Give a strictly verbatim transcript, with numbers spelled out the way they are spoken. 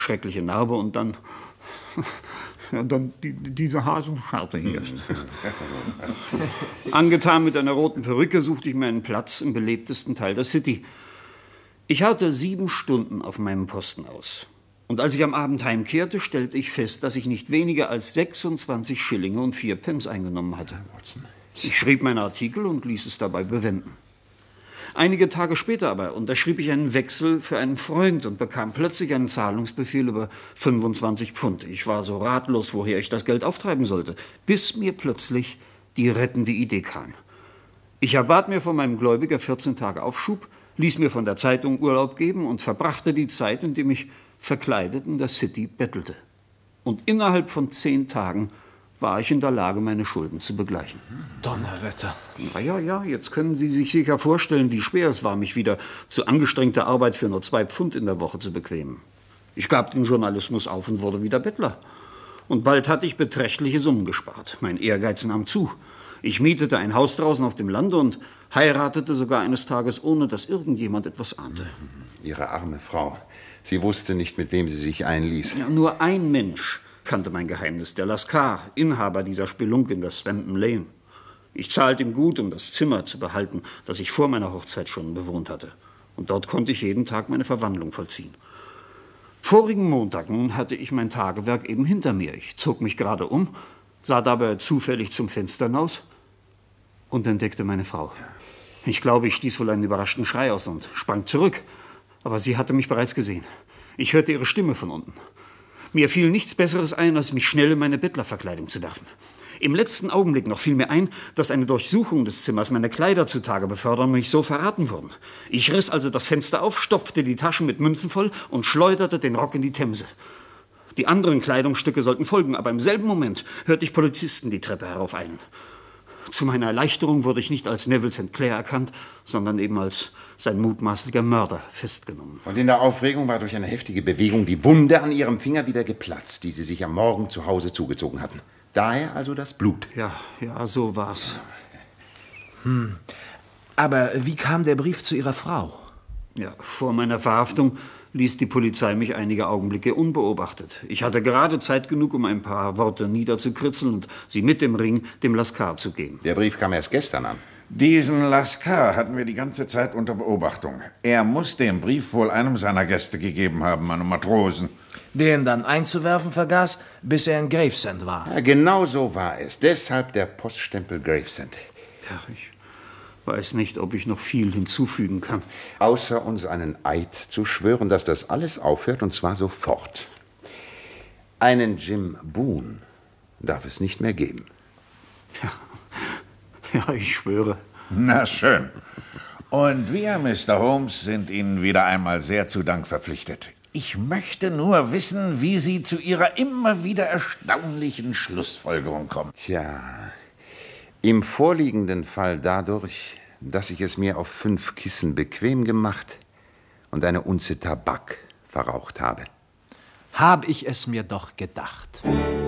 schreckliche Narbe und dann, ja, dann die, diese Hasenscharte hier. Angetan mit einer roten Perücke suchte ich mir einen Platz im belebtesten Teil der City. Ich harrte sieben Stunden auf meinem Posten aus. Und als ich am Abend heimkehrte, stellte ich fest, dass ich nicht weniger als sechsundzwanzig Schillinge und vier Pence eingenommen hatte. Ich schrieb meinen Artikel und ließ es dabei bewenden. Einige Tage später aber unterschrieb ich einen Wechsel für einen Freund und bekam plötzlich einen Zahlungsbefehl über fünfundzwanzig Pfund. Ich war so ratlos, woher ich das Geld auftreiben sollte, bis mir plötzlich die rettende Idee kam. Ich erbat mir von meinem Gläubiger vierzehn Tage Aufschub, ließ mir von der Zeitung Urlaub geben und verbrachte die Zeit, indem ich verkleidet in der City bettelte. Und innerhalb von zehn Tagen war ich in der Lage, meine Schulden zu begleichen. Donnerwetter. Na ja, ja, jetzt können Sie sich sicher vorstellen, wie schwer es war, mich wieder zu angestrengter Arbeit für nur zwei Pfund in der Woche zu bequemen. Ich gab den Journalismus auf und wurde wieder Bettler. Und bald hatte ich beträchtliche Summen gespart. Mein Ehrgeiz nahm zu. Ich mietete ein Haus draußen auf dem Lande und heiratete sogar eines Tages, ohne dass irgendjemand etwas ahnte. Ihre arme Frau. Sie wusste nicht, mit wem sie sich einließ. Ja, nur ein Mensch kannte mein Geheimnis, der Lascar, Inhaber dieser Spelunke in der Swampton Lane. Ich zahlte ihm gut, um das Zimmer zu behalten, das ich vor meiner Hochzeit schon bewohnt hatte. Und dort konnte ich jeden Tag meine Verwandlung vollziehen. Vorigen Montag nun hatte ich mein Tagewerk eben hinter mir. Ich zog mich gerade um, sah dabei zufällig zum Fenster hinaus und entdeckte meine Frau. Ich glaube, ich stieß wohl einen überraschten Schrei aus und sprang zurück. Aber sie hatte mich bereits gesehen. Ich hörte ihre Stimme von unten. Mir fiel nichts Besseres ein, als mich schnell in meine Bettlerverkleidung zu werfen. Im letzten Augenblick noch fiel mir ein, dass eine Durchsuchung des Zimmers meine Kleider zutage befördern und mich so verraten würden. Ich riss also das Fenster auf, stopfte die Taschen mit Münzen voll und schleuderte den Rock in die Themse. Die anderen Kleidungsstücke sollten folgen, aber im selben Moment hörte ich Polizisten die Treppe heraufeilen. Zu meiner Erleichterung wurde ich nicht als Neville Sankt Clair erkannt, sondern eben als sein mutmaßlicher Mörder festgenommen. Und in der Aufregung war durch eine heftige Bewegung die Wunde an ihrem Finger wieder geplatzt, die sie sich am Morgen zu Hause zugezogen hatten. Daher also das Blut. Ja, ja, so war's. Hm. Aber wie kam der Brief zu Ihrer Frau? Ja, vor meiner Verhaftung ließ die Polizei mich einige Augenblicke unbeobachtet. Ich hatte gerade Zeit genug, um ein paar Worte niederzukritzeln und sie mit dem Ring dem Lascar zu geben. Der Brief kam erst gestern an. Diesen Lascar hatten wir die ganze Zeit unter Beobachtung. Er muss den Brief wohl einem seiner Gäste gegeben haben, einem Matrosen. Den dann einzuwerfen vergaß, bis er in Gravesend war. Ja, genau so war es. Deshalb der Poststempel Gravesend. Ja, ich weiß nicht, ob ich noch viel hinzufügen kann. Außer uns einen Eid zu schwören, dass das alles aufhört, und zwar sofort. Einen Jim Boone darf es nicht mehr geben. Ja, ja, ich schwöre. Na schön. Und wir, Mister Holmes, sind Ihnen wieder einmal sehr zu Dank verpflichtet. Ich möchte nur wissen, wie Sie zu Ihrer immer wieder erstaunlichen Schlussfolgerung kommen. Tja, im vorliegenden Fall dadurch, dass ich es mir auf fünf Kissen bequem gemacht und eine Unze Tabak verraucht habe. Hab ich es mir doch gedacht.